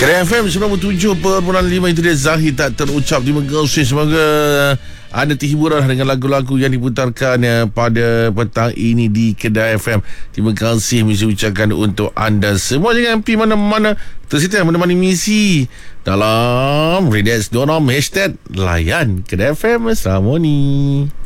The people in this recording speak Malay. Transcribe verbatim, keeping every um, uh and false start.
Kedai F M sembilan puluh tujuh perpuluhan lima itu dia Zahid tak terucap. Terima kasih. Semoga anda terhiburlah dengan lagu-lagu yang diputarkan ya, pada petang ini di Kedai F M. Terima kasih mesti ucapkan untuk anda semua. Jangan pergi mana-mana, tersedia menemani misi dalam Redax Donom hashtag layan Kedai F M selama ni.